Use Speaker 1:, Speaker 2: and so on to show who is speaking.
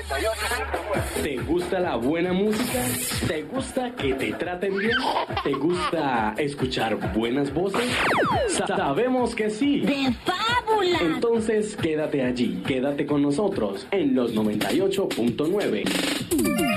Speaker 1: 98.9.
Speaker 2: ¿Te gusta la buena música? ¿Te gusta que te traten bien? ¿Te gusta escuchar buenas voces? Sabemos que sí.
Speaker 3: ¡De fábula!
Speaker 2: Entonces quédate allí, quédate con nosotros en los 98.9.